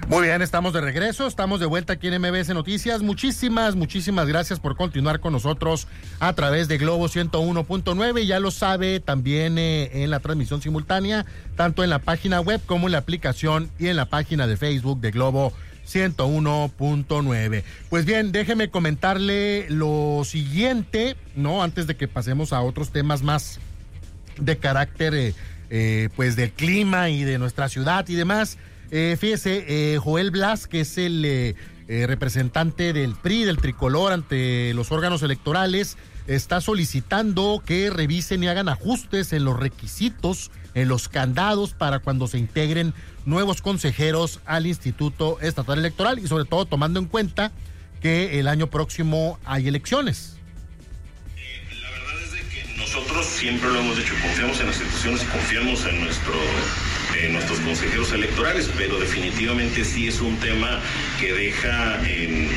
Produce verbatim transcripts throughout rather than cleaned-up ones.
Muy bien, estamos de regreso, estamos de vuelta aquí en M B S Noticias. Muchísimas, muchísimas gracias por continuar con nosotros a través de Globo ciento uno punto nueve. Ya lo sabe, también eh, en la transmisión simultánea, tanto en la página web como en la aplicación y en la página de Facebook de Globo ciento uno punto nueve. Pues bien, déjeme comentarle lo siguiente, ¿no? Antes de que pasemos a otros temas más de carácter, eh, eh, pues del clima y de nuestra ciudad y demás. Eh, fíjese, eh, Joel Blas, que es el eh, eh, representante del P R I, del tricolor, ante los órganos electorales, está solicitando que revisen y hagan ajustes en los requisitos, en los candados, para cuando se integren nuevos consejeros al Instituto Estatal Electoral, y sobre todo tomando en cuenta que el año próximo hay elecciones. Eh, la verdad es de que nosotros siempre lo hemos dicho, confiamos en las instituciones y confiamos en nuestro... Eh, nuestros consejeros electorales, pero definitivamente sí es un tema que deja eh,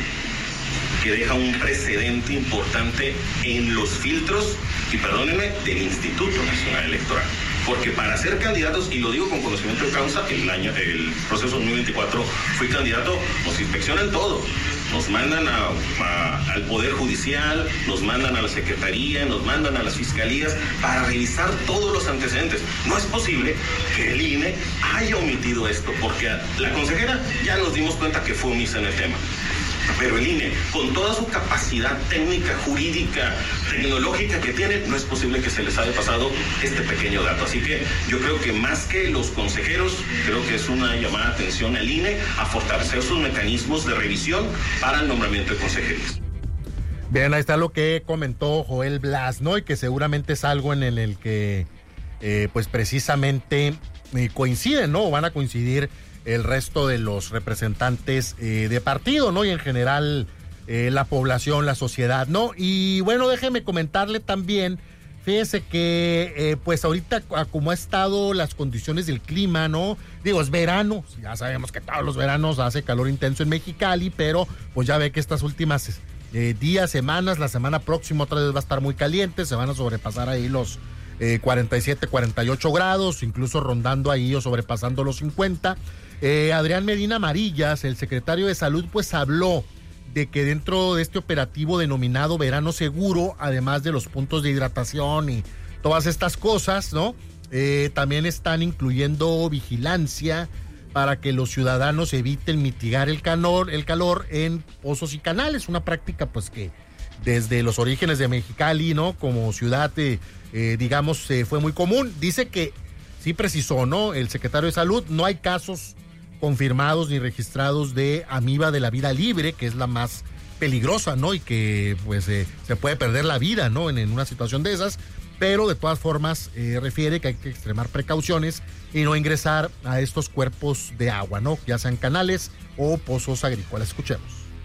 que deja un precedente importante en los filtros, y perdónenme, del Instituto Nacional Electoral. Porque para ser candidatos, y lo digo con conocimiento de causa, el año, el proceso dos mil veinticuatro fui candidato, nos inspeccionan todo. Nos mandan a, a, al Poder Judicial, nos mandan a la Secretaría, nos mandan a las Fiscalías para revisar todos los antecedentes. No es posible que el I N E haya omitido esto, porque a la consejera ya nos dimos cuenta que fue omisa en el tema. Pero el I N E, con toda su capacidad técnica, jurídica, tecnológica que tiene, no es posible que se les haya pasado este pequeño dato. Así que yo creo que más que los consejeros, creo que es una llamada de atención al I N E a fortalecer sus mecanismos de revisión para el nombramiento de consejerías. Bien, ahí está lo que comentó Joel Blas, ¿no? Y que seguramente es algo en el, el que, eh, pues precisamente eh, coinciden, ¿no? O van a coincidir el resto de los representantes eh, de partido, ¿no? Y en general eh, la población, la sociedad, ¿no? Y bueno, déjeme comentarle también, fíjese que eh, pues ahorita como ha estado las condiciones del clima, ¿no? Digo, es verano, ya sabemos que todos los veranos hace calor intenso en Mexicali, pero pues ya ve que estas últimas eh, días, semanas, la semana próxima otra vez va a estar muy caliente, se van a sobrepasar ahí los eh, cuarenta y siete, cuarenta y ocho grados, incluso rondando ahí o sobrepasando los cincuenta. Eh, Adrián Medina Amarillas, el secretario de Salud, pues habló de que dentro de este operativo denominado Verano Seguro, además de los puntos de hidratación y todas estas cosas, ¿no? Eh, también están incluyendo vigilancia para que los ciudadanos eviten mitigar el calor, el calor en pozos y canales, una práctica pues que desde los orígenes de Mexicali, ¿no? Como ciudad, eh, eh, digamos, eh, fue muy común. Dice que sí precisó, ¿no? El secretario de Salud, no hay casos confirmados ni registrados de amiba de la vida libre, que es la más peligrosa, ¿no? Y que pues eh, se puede perder la vida, ¿no? En, en una situación de esas, pero de todas formas eh, refiere que hay que extremar precauciones y no ingresar a estos cuerpos de agua, ¿no? Ya sean canales o pozos agrícolas. Escuchemos.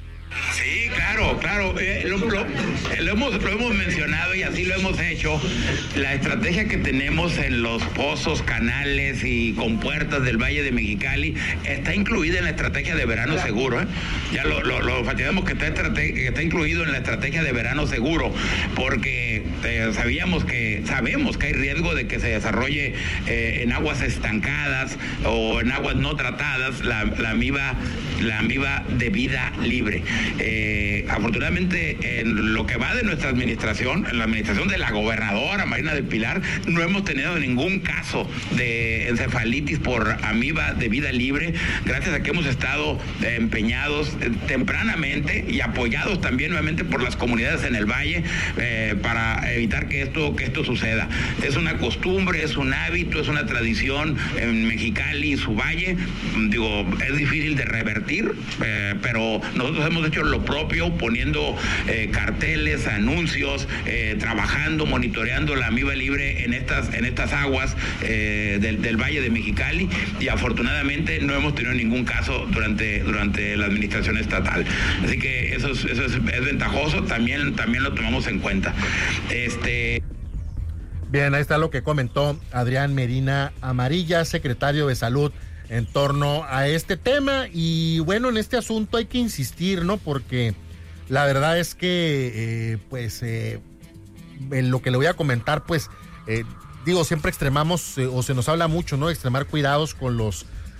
Sí, claro, claro, eh, lo, lo, lo, hemos, lo hemos mencionado y así lo hemos hecho. La estrategia que tenemos en los pozos, canales y compuertas del Valle de Mexicali está incluida en la estrategia de verano seguro. ¿eh? Ya lo, lo, lo enfatizamos que está, que está incluido en la estrategia de verano seguro, porque eh, sabíamos que, sabemos que hay riesgo de que se desarrolle eh, en aguas estancadas o en aguas no tratadas la, la amiba, la amiba de vida libre. Eh, afortunadamente en lo que va de nuestra administración, en la administración de la gobernadora Marina del Pilar, no hemos tenido ningún caso de encefalitis por amiba de vida libre, gracias a que hemos estado eh, empeñados eh, tempranamente y apoyados también nuevamente por las comunidades en el valle eh, para evitar que esto, que esto suceda. Es una costumbre, es un hábito, es una tradición en Mexicali y su valle. Digo, es difícil de revertir, eh, pero nosotros hemos hecho lo propio, poniendo eh, carteles, anuncios, eh, trabajando, monitoreando la amiba libre en estas, en estas aguas eh, del, del Valle de Mexicali, y afortunadamente no hemos tenido ningún caso durante, durante la administración estatal. Así que eso es, eso es, es ventajoso, también, también lo tomamos en cuenta. Este... Bien, ahí está lo que comentó Adrián Medina Amarilla, secretario de Salud, en torno a este tema. Y bueno, en este asunto hay que insistir, ¿no? Porque la verdad es que eh, pues eh, en lo que le voy a comentar, pues eh, digo, siempre extremamos eh, o se nos habla mucho, ¿no? Extremar cuidados con los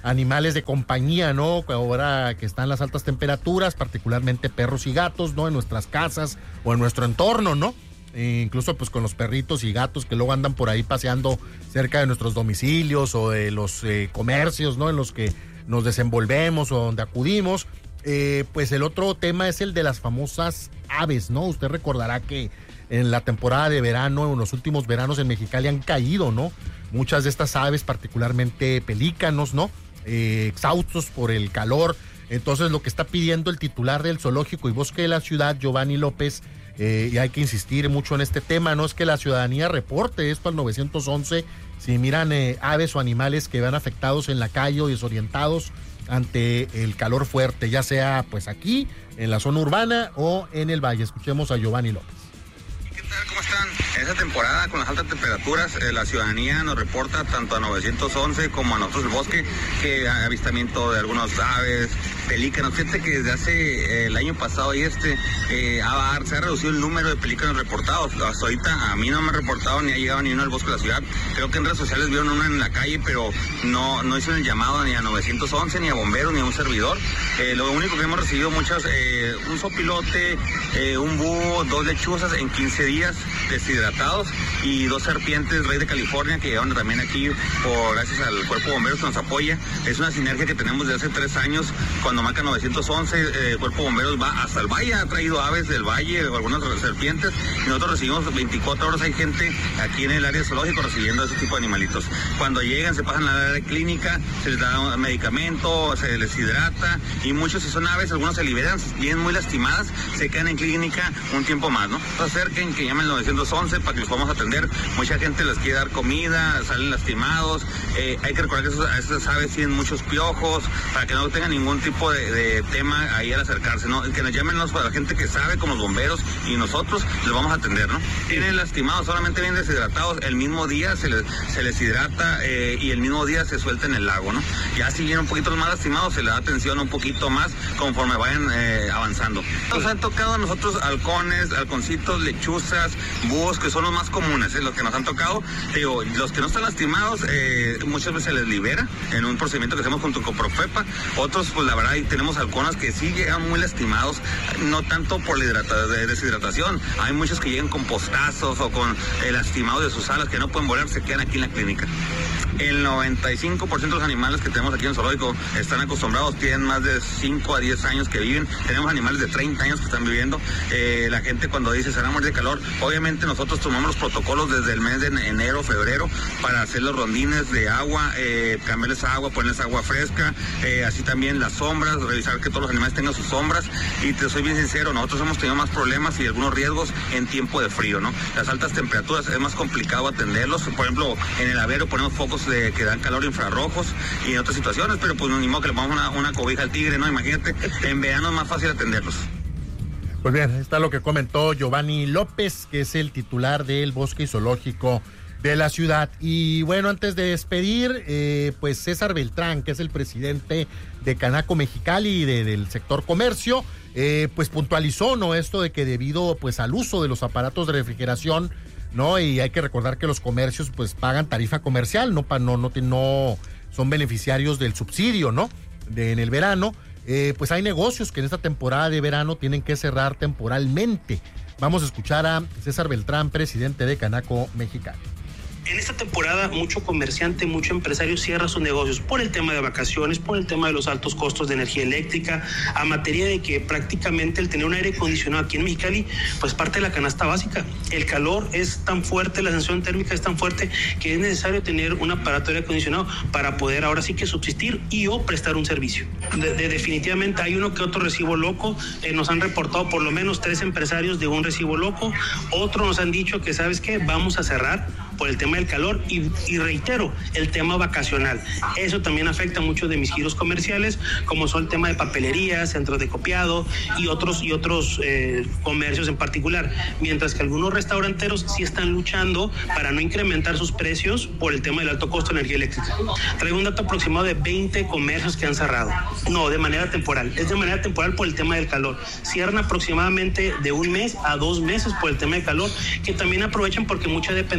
animales de compañía, ¿no? Ahora que están las altas temperaturas, particularmente perros y gatos, ¿no? En nuestras casas o en nuestro entorno, ¿no? E incluso pues con los perritos y gatos que luego andan por ahí paseando cerca de nuestros domicilios o de los eh, comercios, ¿no? En los que nos desenvolvemos o donde acudimos. Eh, pues el otro tema es el de las famosas aves, ¿no? Usted recordará que en la temporada de verano, en los últimos veranos en Mexicali han caído, ¿no? Muchas de estas aves, particularmente pelícanos, ¿no? Eh, exhaustos por el calor. Entonces lo que está pidiendo el titular del Zoológico y Bosque de la Ciudad, Giovanni López, eh, y hay que insistir mucho en este tema, no es que la ciudadanía reporte esto al nueve once si miran eh, aves o animales que van afectados en la calle o desorientados ante el calor fuerte, ya sea pues aquí, en la zona urbana o en el valle. Escuchemos a Giovanni López. ¿Qué tal? ¿Cómo están? En esta temporada, con las altas temperaturas, eh, la ciudadanía nos reporta tanto a nueve once como a nosotros el bosque que hay avistamiento de algunas aves, pelícanos. Fíjate que desde hace eh, el año pasado y este eh, ha, se ha reducido el número de pelícanos reportados. Hasta ahorita a mí no me han reportado ni ha llegado ni uno al bosque de la ciudad. Creo que en redes sociales vieron una en la calle, pero no, no hicieron el llamado ni a nueve once, ni a bomberos, ni a un servidor. Eh, lo único que hemos recibido muchas, eh, un sopilote, eh, un búho, dos lechuzas en quince días deshidratados y dos serpientes rey de California que llegaron también aquí por gracias al cuerpo de bomberos que nos apoya. Es una sinergia que tenemos desde hace tres años. Cuando marca nueve once, eh, el cuerpo de bomberos va hasta el valle, ha traído aves del valle o algunas serpientes y nosotros recibimos veinticuatro horas. Hay gente aquí en el área zoológico recibiendo ese tipo de animalitos. Cuando llegan se pasan a la área clínica, se les da un medicamento, se les hidrata y muchos, si son aves, algunos se liberan, vienen muy lastimadas, se quedan en clínica un tiempo más, ¿no? Se acerquen, que llamen nueve once para que los podamos atender. Mucha gente les quiere dar comida, salen lastimados. Eh, hay que recordar que esos, esas aves tienen muchos piojos, para que no tengan ningún tipo de, de tema ahí al acercarse, ¿no? Que nos llamen los, para la gente que sabe, como los bomberos y nosotros, les vamos a atender, ¿no? Tienen lastimados, solamente vienen deshidratados, el mismo día se les, se les hidrata eh, y el mismo día se suelta en el lago, ¿no? Ya si vienen un poquito más lastimados, se les da atención un poquito más conforme vayan eh, avanzando. Nos han tocado a nosotros halcones, halconcitos, lechuzas, búhos, que son los más comunes, ¿eh? Los que nos han tocado. Digo, los que no están lastimados, eh, muchas veces se les libera en un procedimiento que hacemos junto con Profepa. Otros, pues la verdad, ahí tenemos halconas que sí llegan muy lastimados, no tanto por la hidrata, de deshidratación. Hay muchos que llegan con postazos o con eh, lastimados de sus alas que no pueden volar, se quedan aquí en la clínica. El noventa y cinco por ciento de los animales que tenemos aquí en el zoológico están acostumbrados, tienen más de cinco a diez años que viven. Tenemos animales de treinta años que están viviendo. Eh, la gente cuando dice se van a morir de calor, obviamente nosotros tomamos los protocolos desde el mes de enero, febrero, para hacer los rondines de agua, eh, cambiarles agua, ponerles agua fresca, eh, así también las sombras, revisar que todos los animales tengan sus sombras. Y te soy bien sincero, nosotros hemos tenido más problemas y algunos riesgos en tiempo de frío, ¿no? Las altas temperaturas es más complicado atenderlos. Por ejemplo, en el avero ponemos focos de, que dan calor infrarrojos y en otras situaciones, pero pues ni modo que le pongamos una, una cobija al tigre, ¿no? Imagínate, en verano es más fácil atenderlos. Pues bien, está lo que comentó Giovanni López, que es el titular del Bosque y Zoológico de la ciudad. Y bueno, antes de despedir, eh, pues César Beltrán, que es el presidente de Canaco Mexicali y de, del sector comercio, eh, pues puntualizó, ¿no? Esto de que debido pues al uso de los aparatos de refrigeración, ¿no? Y hay que recordar que los comercios pues pagan tarifa comercial, no, no, no, no son beneficiarios del subsidio, ¿no? De, en el verano, eh, pues hay negocios que en esta temporada de verano tienen que cerrar temporalmente. Vamos a escuchar a César Beltrán, presidente de Canaco Mexicali. En esta temporada mucho comerciante, mucho empresario cierra sus negocios por el tema de vacaciones, por el tema de los altos costos de energía eléctrica, a materia de que prácticamente el tener un aire acondicionado aquí en Mexicali, pues parte de la canasta básica. El calor es tan fuerte, la sensación térmica es tan fuerte que es necesario tener un aparato de aire acondicionado para poder ahora sí que subsistir y o prestar un servicio. De, de, definitivamente hay uno que otro recibo loco, eh, nos han reportado por lo menos tres empresarios de un recibo loco, otros nos han dicho que sabes qué, vamos a cerrar por el tema del calor y, y reitero, el tema vacacional. Eso también afecta a muchos de mis giros comerciales, como son el tema de papelería, centros de copiado y otros, y otros eh, comercios en particular, mientras que algunos restauranteros sí están luchando para no incrementar sus precios por el tema del alto costo de energía eléctrica. Traigo un dato aproximado de veinte comercios que han cerrado. No, de manera temporal. Es de manera temporal por el tema del calor. Cierran aproximadamente de un mes a dos meses por el tema del calor, que también aprovechan porque mucha dependencia pública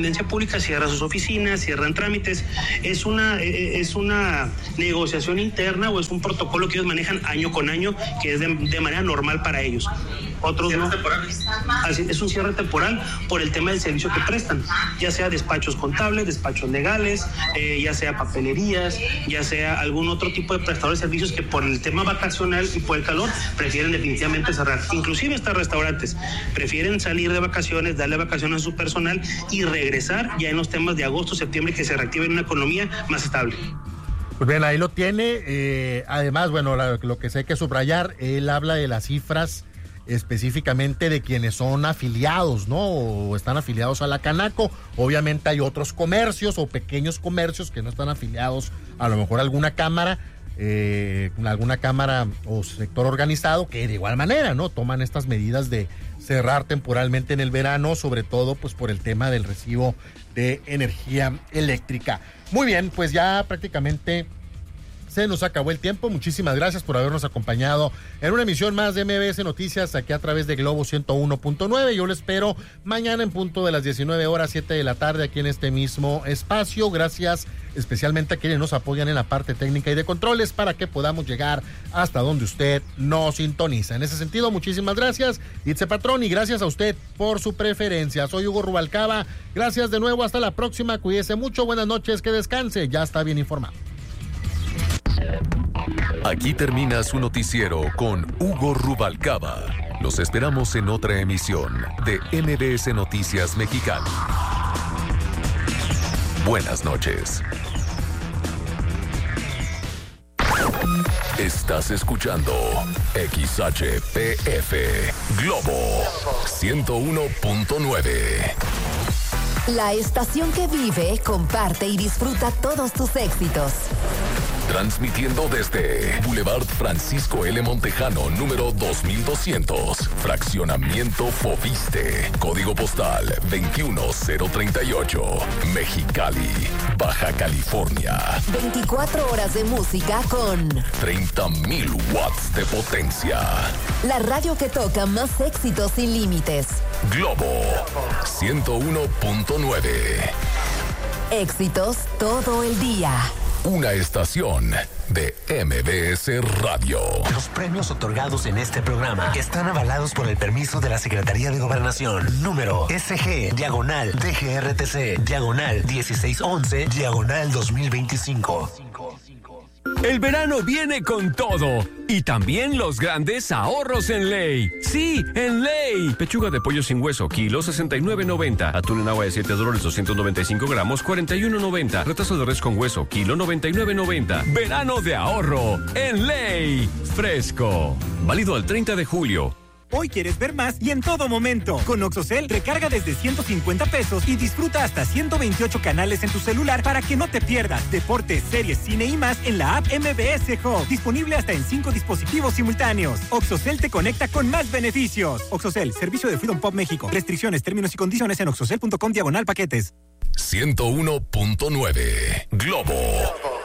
pública, cierra sus oficinas, cierran trámites. Es una, es una negociación interna o es un protocolo que ellos manejan año con año, que es de, de manera normal para ellos. Otros no. Así, es un cierre temporal por el tema del servicio que prestan, ya sea despachos contables, despachos legales, eh, ya sea papelerías, ya sea algún otro tipo de prestador de servicios que por el tema vacacional y por el calor prefieren definitivamente cerrar. Inclusive hasta restaurantes prefieren salir de vacaciones, darle vacaciones a su personal y regresar ya en los temas de agosto, septiembre, que se reactive en una economía más estable. Pues bien, ahí lo tiene. Eh, además, bueno, la, lo que sí hay que subrayar, él habla de las cifras específicamente de quienes son afiliados, ¿no? O están afiliados a la Canaco. Obviamente hay otros comercios o pequeños comercios que no están afiliados a lo mejor a alguna cámara, eh, alguna cámara o sector organizado, que de igual manera, ¿no? Toman estas medidas de cerrar temporalmente en el verano, sobre todo pues por el tema del recibo de energía eléctrica. Muy bien, pues ya prácticamente se nos acabó el tiempo. Muchísimas gracias por habernos acompañado en una emisión más de M B S Noticias aquí a través de Globo ciento uno punto nueve. Yo lo espero mañana en punto de las diecinueve horas, siete de la tarde, aquí en este mismo espacio. Gracias especialmente a quienes nos apoyan en la parte técnica y de controles para que podamos llegar hasta donde usted nos sintoniza. En ese sentido, muchísimas gracias, Itze Patrón, y gracias a usted por su preferencia. Soy Hugo Rubalcaba. Gracias de nuevo. Hasta la próxima. Cuídese mucho. Buenas noches. Que descanse. Ya está bien informado. Aquí termina su noticiero con Hugo Rubalcaba. Los esperamos en otra emisión de M B S Noticias Mexicali. Buenas noches. Estás escuchando X H P F Globo ciento uno punto nueve. La estación que vive, comparte y disfruta todos tus éxitos. Transmitiendo desde Boulevard Francisco L. Montejano, número dos mil doscientos, Fraccionamiento Foviste, Código Postal veintiuno cero treinta y ocho, Mexicali, Baja California. veinticuatro horas de música con treinta mil watts de potencia. La radio que toca más éxitos sin límites. Globo ciento uno punto nueve. Éxitos todo el día. Una estación de M B S Radio. Los premios otorgados en este programa están avalados por el permiso de la Secretaría de Gobernación. Número S G, diagonal, D G R T C, diagonal dieciséis once, diagonal dos mil veinticinco. El verano viene con todo y también los grandes ahorros en Ley. Sí, en Ley. Pechuga de pollo sin hueso, kilo sesenta y nueve noventa. Atún en agua de siete dólares doscientos noventa y cinco gramos, cuarenta y uno noventa. Retazo de res con hueso, kilo noventa y nueve noventa. Verano de ahorro en Ley. Fresco. Válido al treinta de julio. Hoy quieres ver más y en todo momento. Con Oxocel, recarga desde ciento cincuenta pesos y disfruta hasta ciento veintiocho canales en tu celular para que no te pierdas deportes, series, cine y más en la app M B S Hub. Disponible hasta en cinco dispositivos simultáneos. Oxocel te conecta con más beneficios. Oxocel, servicio de Freedom Pop México. Restricciones, términos y condiciones en oxocel punto com diagonal paquetes. ciento uno punto nueve. Globo.